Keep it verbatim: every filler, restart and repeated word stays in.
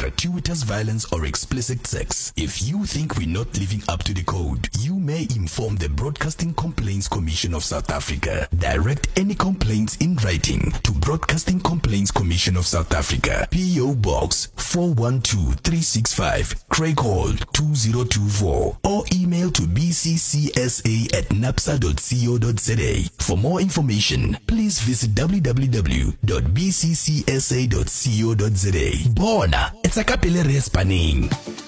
gratuitous violence or explicit sex. If you think we're not living up to the code, you may inform the Broadcasting Complaints Commission of South Africa. Direct any complaints in writing to Broadcasting Complaints Commission of South Africa, P O Box four one two three six five, Craig Hall two zero two four, or email to b c c s a at napsa dot co dot z a. For more information, please visit w w w dot b c c s a dot co dot z a. Bona, it's a capillary spanning.